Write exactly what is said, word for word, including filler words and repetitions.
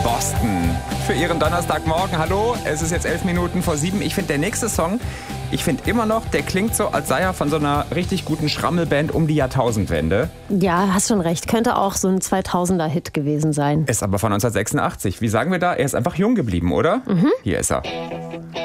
Boston für Ihren Donnerstagmorgen. Hallo, es ist jetzt elf Minuten vor sieben. Ich finde, der nächste Song, ich finde immer noch, der klingt so, als sei er von so einer richtig guten Schrammelband um die Jahrtausendwende. Ja, hast schon recht. Könnte auch so ein zweitausender-Hit gewesen sein. Ist aber von neunzehnhundertsechsundachtzig. Wie sagen wir da? Er ist einfach jung geblieben, oder? Mhm. Hier ist er.